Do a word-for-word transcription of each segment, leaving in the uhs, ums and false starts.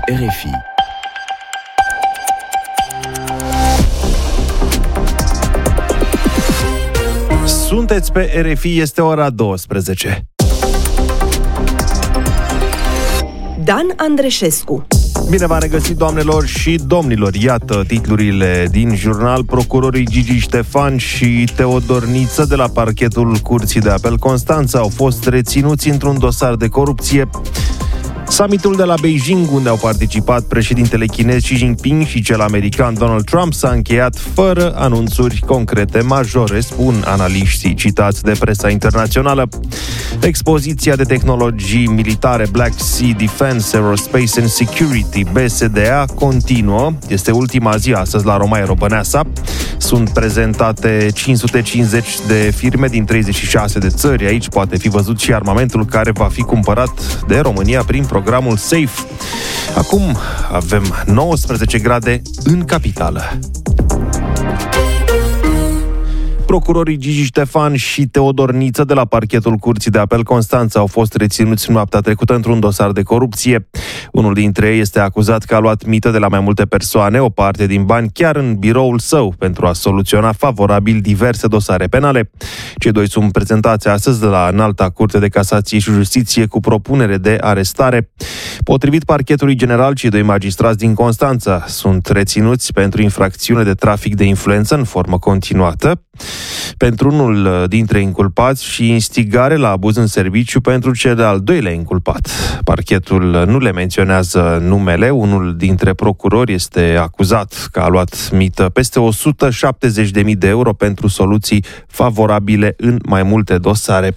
R F I. Sunteți pe R F I, este ora douăsprezece. Dan Andreșescu. Bine v-am regăsit, doamnelor și domnilor. Iată titlurile din jurnal. Procurorii Gigi Ștefan și Teodor Niță de la parchetul Curții de Apel Constanța au fost reținuți într-un dosar de corupție. Summitul de la Beijing, unde au participat președintele chinez Xi Jinping și cel american Donald Trump, s-a încheiat fără anunțuri concrete majore, spun analiștii citați de presa internațională. Expoziția de tehnologii militare Black Sea Defense, Aerospace and Security, B S D A, continuă. Este ultima zi astăzi la Romaero Băneasa. Sunt prezentate cinci sute cincizeci de firme din treizeci și șase de țări. Aici poate fi văzut și armamentul care va fi cumpărat de România prin programul SAFE. Acum avem nouăsprezece grade în capitală. Procurorii Gigi Ștefan și Teodor Niță de la parchetul Curții de Apel Constanța au fost reținuți noaptea trecută într-un dosar de corupție. Unul dintre ei este acuzat că a luat mită de la mai multe persoane, o parte din bani, chiar în biroul său, pentru a soluționa favorabil diverse dosare penale. Cei doi sunt prezentați astăzi de la Înalta Curte de Casație și Justiție cu propunere de arestare. Potrivit parchetului general, cei doi magistrați din Constanța sunt reținuți pentru infracțiune de trafic de influență în formă continuată, pentru unul dintre inculpați și instigare la abuz în serviciu pentru cel de-al doilea inculpat. Parchetul nu le menționează numele. Unul dintre procurori este acuzat că a luat mită peste o sută șaptezeci de mii de euro pentru soluții favorabile în mai multe dosare.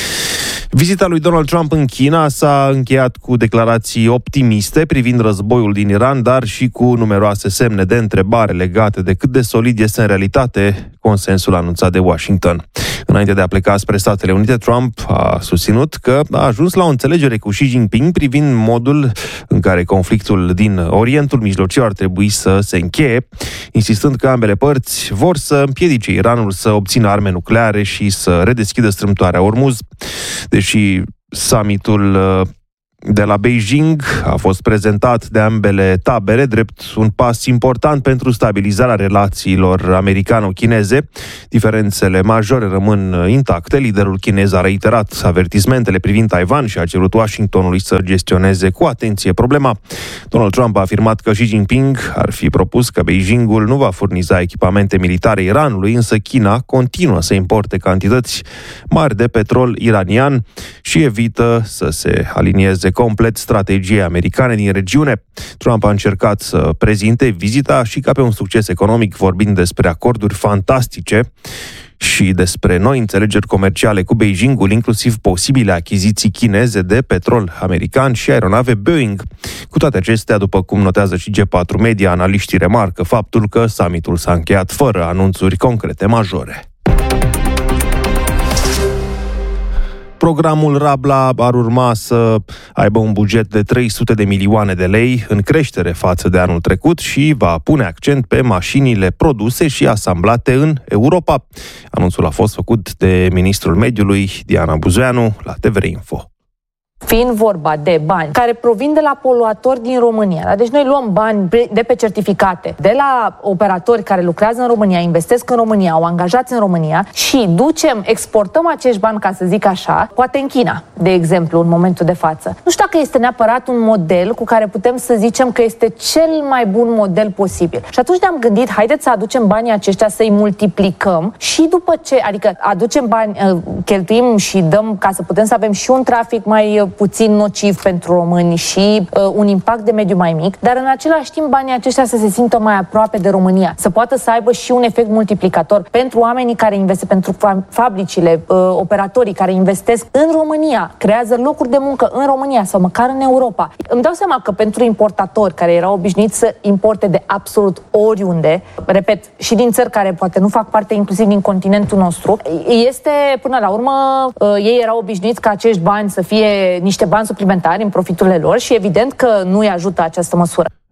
Vizita lui Donald Trump în China s-a încheiat cu declarații optimiste privind războiul din Iran, dar și cu numeroase semne de întrebare legate de cât de solid este în realitate consensul anunțat de Washington. Înainte de a pleca spre Statele Unite, Trump a susținut că a ajuns la o înțelegere cu Xi Jinping privind modul în care conflictul din Orientul Mijlociu ar trebui să se încheie, insistând că ambele părți vor să împiedice Iranul să obțină arme nucleare și să redeschidă strâmtoarea Ormuz. Deși summitul de la Beijing a fost prezentat de ambele tabere drept un pas important pentru stabilizarea relațiilor americano-chineze, diferențele majore rămân intacte. Liderul chinez a reiterat avertismentele privind Taiwan și a cerut Washingtonului să gestioneze cu atenție problema. Donald Trump a afirmat că Xi Jinping ar fi propus că Beijingul nu va furniza echipamente militare Iranului, însă China continuă să importe cantități mari de petrol iranian și evită să se alinieze complet strategiei americane din regiune. Trump a încercat să prezinte vizita și ca pe un succes economic, vorbind despre acorduri fantastice și despre noi înțelegeri comerciale cu Beijingul, inclusiv posibile achiziții chineze de petrol american și aeronave Boeing. Cu toate acestea, după cum notează și G patru Media, analiștii remarcă faptul că summitul s-a încheiat fără anunțuri concrete majore. Programul Rabla ar urma să aibă un buget de trei sute de milioane de lei, în creștere față de anul trecut, și va pune accent pe mașinile produse și asamblate în Europa. Anunțul a fost făcut de ministrul mediului, Diana Buzoianu, la T V R Info. Fiind vorba de bani care provin de la poluatori din România, da? Deci noi luăm bani de pe certificate de la operatori care lucrează în România, investesc în România, au angajați în România și ducem, exportăm acești bani, ca să zic așa, poate în China, de exemplu, în momentul de față. Nu știu dacă este neapărat un model cu care putem să zicem că este cel mai bun model posibil. Și atunci ne-am gândit, haideți să aducem banii aceștia, să-i multiplicăm și după ce, adică aducem bani, cheltuim și dăm ca să putem să avem și un trafic mai puțin nociv pentru români și uh, un impact de mediu mai mic, dar în același timp banii aceștia să se simtă mai aproape de România, să poată să aibă și un efect multiplicator pentru oamenii care investesc, pentru fabricile, uh, operatorii care investesc în România, creează locuri de muncă în România sau măcar în Europa. Îmi dau seama că pentru importatori care erau obișnuiți să importe de absolut oriunde, repet, și din țări care poate nu fac parte inclusiv din continentul nostru, este până la urmă, uh, ei erau obișnuiți ca acești bani să fie niște bani suplimentari în profiturile lor și evident că nu îi ajută această măsură.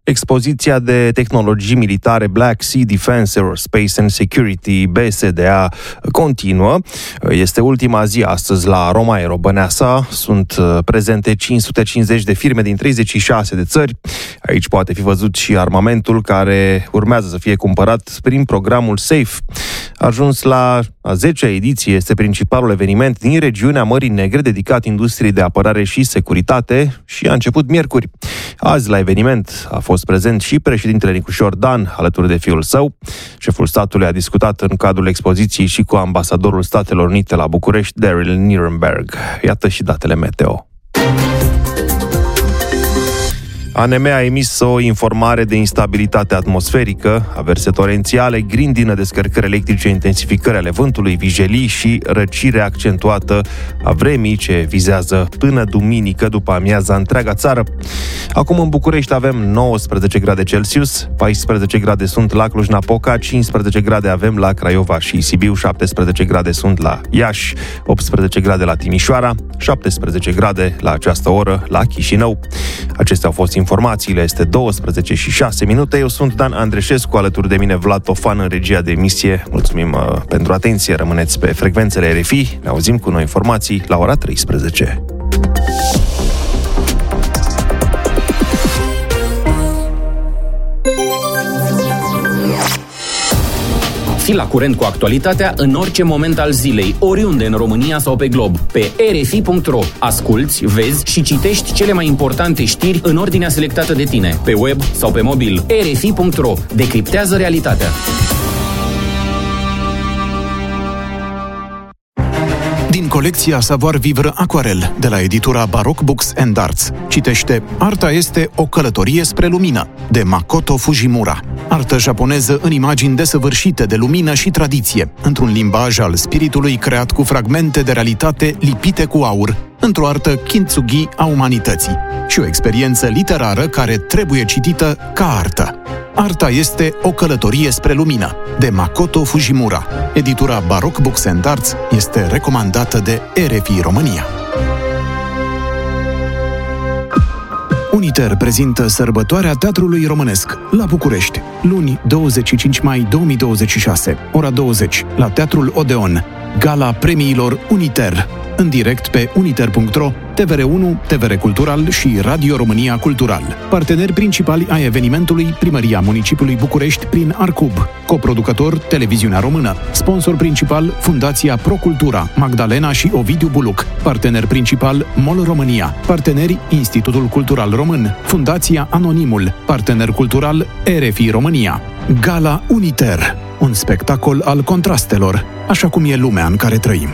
Expoziția de tehnologii militare Black Sea Defense, Aerospace and Security, B S D A, continuă. Este ultima zi astăzi la Roma Aero Băneasa. Sunt prezente cinci sute cincizeci de firme din treizeci și șase de țări. Aici poate fi văzut și armamentul care urmează să fie cumpărat prin programul SAFE. Ajuns la a zecea ediție, este principalul eveniment din regiunea Mării Negre dedicat industriei de apărare și securitate și a început miercuri. Azi la eveniment a fost prezent și președintele Nicușor Dan alături de fiul său. Șeful statului a discutat în cadrul expoziției și cu ambasadorul Statelor Unite la București, Daryl Nirenberg. Iată și datele meteo. A N M a emis o informare de instabilitate atmosferică, averse torențiale, grindină, descărcări electrice, intensificări ale vântului, vijelii și răcire accentuată a vremii, ce vizează până duminică după amiaza întreaga țară. Acum în București avem nouăsprezece grade Celsius, paisprezece grade sunt la Cluj-Napoca, cincisprezece grade avem la Craiova și Sibiu, șaptesprezece grade sunt la Iași, optsprezece grade la Timișoara, șaptesprezece grade la această oră la Chișinău. Acestea au fost informațiile, este douăsprezece și șase minute. Eu sunt Dan Andreșescu, alături de mine Vlad Tofan în regia de emisie. Mulțumim uh, pentru atenție, rămâneți pe frecvențele R F I. Ne auzim cu noi informații la ora treisprezece. Fii la curent cu actualitatea în orice moment al zilei, oriunde în România sau pe glob. Pe r f i punct r o asculți, vezi și citești cele mai importante știri în ordinea selectată de tine, pe web sau pe mobil. r f i punct r o decriptează realitatea. Din colecția Savoir Vivre Aquarel, de la editura Baroque Books and Arts. Citește Arta este o călătorie spre lumină, de Makoto Fujimura. Artă japoneză în imagini desăvârșite de lumină și tradiție, într-un limbaj al spiritului creat cu fragmente de realitate lipite cu aur, într-o artă kintsugi a umanității și o experiență literară care trebuie citită ca artă. Arta este o călătorie spre lumină, de Makoto Fujimura. Editura Baroque Books and Arts este recomandată de R F I România. Uniter prezintă Sărbătoarea Teatrului Românesc la București, luni douăzeci și cinci mai două mii douăzeci și șase, ora douăzeci, la Teatrul Odeon. Gala premiilor Uniter, în direct pe uniter punct r o, T V R unu, T V R Cultural și Radio România Cultural. Parteneri principali ai evenimentului, Primăria Municipiului București prin Arcub, coproducător Televiziunea Română, sponsor principal Fundația Procultura, Magdalena și Ovidiu Buluc, partener principal MOL România, parteneri Institutul Cultural Român, Fundația Anonimul, partener cultural R F I România. Gala Uniter, un spectacol al contrastelor, așa cum e lumea în care trăim.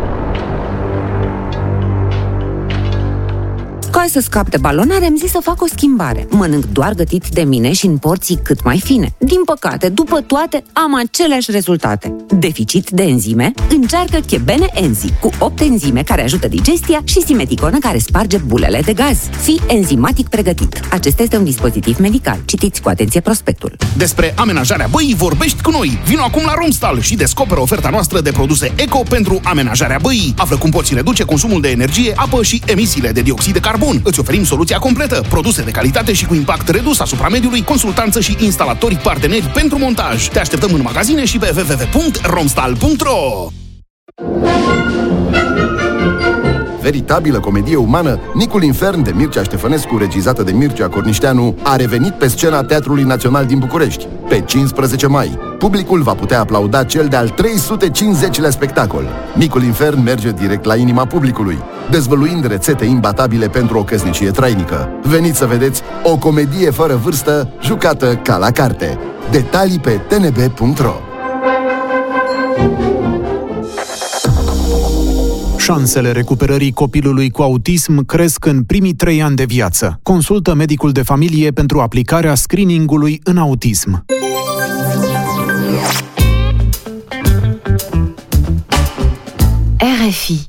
Ca să scap de balonare, am zis să fac o schimbare. Mănânc doar gătit de mine și în porții cât mai fine. Din păcate, după toate, am aceleași rezultate. Deficit de enzime? Încearcă Chebene Enzi, cu opt enzime care ajută digestia și Simeticonă care sparge bulele de gaz. Fii enzimatic pregătit. Acesta este un dispozitiv medical. Citiți cu atenție prospectul. Despre amenajarea băii vorbești cu noi. Vino acum la Romstal și descoperă oferta noastră de produse eco pentru amenajarea băii. Află cum poți reduce consumul de energie, apă și emisiile de dioxid de carbon. Îți oferim soluția completă, produse de calitate și cu impact redus asupra mediului, consultanță și instalatori parteneri pentru montaj. Te așteptăm în magazine și pe w w w punct romstal punct r o. Veritabilă comedie umană, Micul Infern de Mircea Ștefănescu, regizată de Mircea Cornișteanu, a revenit pe scena Teatrului Național din București. Pe cincisprezece mai, publicul va putea aplauda cel de-al trei sute cincizecilea spectacol. Micul Infern merge direct la inima publicului, dezvăluind rețete imbatabile pentru o căsnicie trainică. Veniți să vedeți o comedie fără vârstă, jucată ca la carte. Detalii pe t n b punct r o. Șansele recuperării copilului cu autism cresc în primii trei ani de viață. Consultă medicul de familie pentru aplicarea screeningului în autism. R F I